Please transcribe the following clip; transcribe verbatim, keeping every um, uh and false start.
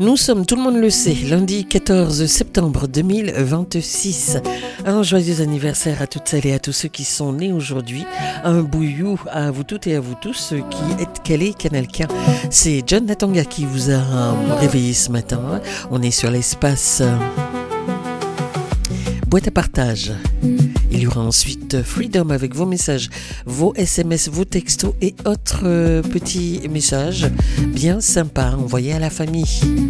Nous sommes, tout le monde le sait, lundi quatorze septembre deux mille vingt-six. Un joyeux anniversaire à toutes celles et à tous ceux qui sont nés aujourd'hui. Un bouillou à vous toutes et à vous tous qui êtes calés canalquin. C'est John Natanga qui vous a réveillé ce matin. On est sur l'espace boîte à partage. Il y aura ensuite Freedom avec vos messages, vos S M S, vos textos et autres petits messages bien sympas envoyés à la famille.